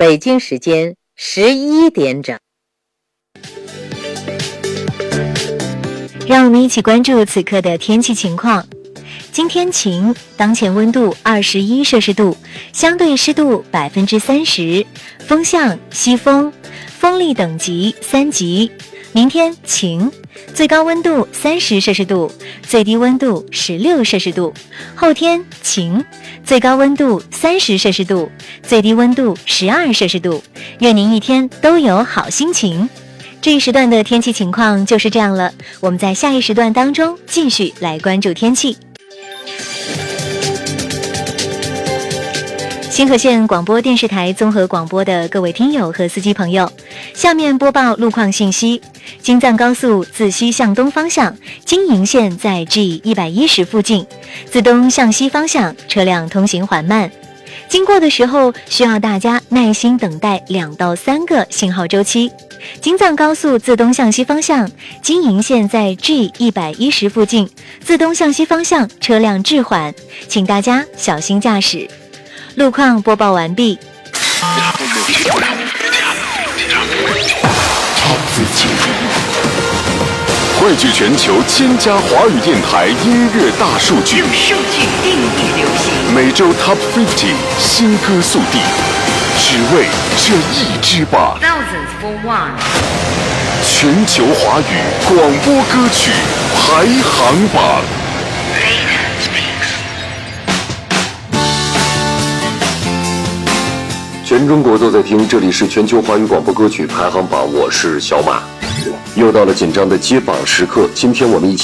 北京时间11点整。 让我们一起关注此刻的天气情况。今天晴，当前温度21摄氏度，相对湿度30%，风向西风，风力等级3级。明天晴，最高温度30摄氏度，最低温度16摄氏度。后天晴，最高温度30摄氏度，最低温度12摄氏度。愿您一天都有好心情。这一时段的天气情况就是这样了，我们在下一时段当中继续来关注天气。新河县广播电视台综合广播的各位听友和司机朋友，下面播报路况信息。京藏高速自西向东方向，京营线在 G110 附近，自东向西方向车辆通行缓慢，经过的时候需要大家耐心等待2到3个信号周期。京藏高速自东向西方向，京营线在 G110 附近，自东向西方向车辆滞缓，请大家小心驾驶。路况播报完毕。 汇聚全球1000家华语电台音乐大数据， 用数据定义流行， 每周 Top 50新歌速递，只为这一支榜。 Thousands for one， 全球华语广播歌曲排行榜。全中国都在听，这里是全球华语广播歌曲排行榜，我是小马。又到了紧张的揭榜时刻，今天我们一起